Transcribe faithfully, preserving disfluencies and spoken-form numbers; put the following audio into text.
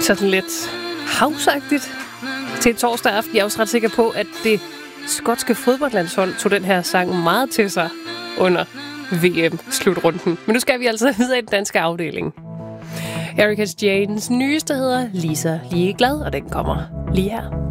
Sådan lidt havsagtigt til en torsdag aften. Jeg er også ret sikker på, at det skotske fodboldlandshold tog den her sang meget til sig under V M-slutrunden. Men nu skal vi altså videre i den danske afdeling. Erika Janes nyeste hedder Lisa Ligeglad, og den kommer lige her.